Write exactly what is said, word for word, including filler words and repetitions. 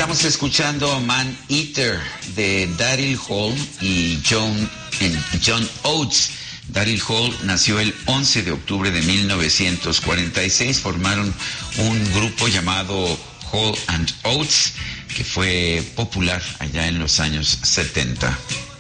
Estamos escuchando Man Eater de Daryl Hall y John, John Oates. Daryl Hall nació el once de octubre de mil novecientos cuarenta y seis. Formaron un grupo llamado Hall and Oates, que fue popular allá en los años setenta.